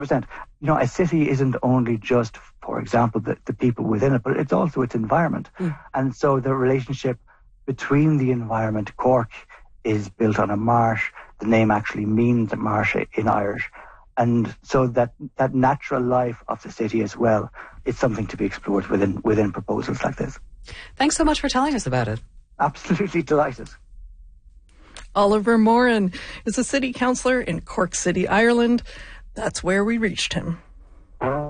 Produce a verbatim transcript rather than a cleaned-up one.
percent. You know, a city isn't only just, for example, the, the people within it, but it's also its environment. Mm. And so the relationship between the environment, Cork is built on a marsh. The name actually means marsh in Irish. And so that, that natural life of the city as well is something to be explored within within proposals like this. Thanks so much for telling us about it. Absolutely delighted. Oliver Moran is a city councillor in Cork City, Ireland. That's where we reached him.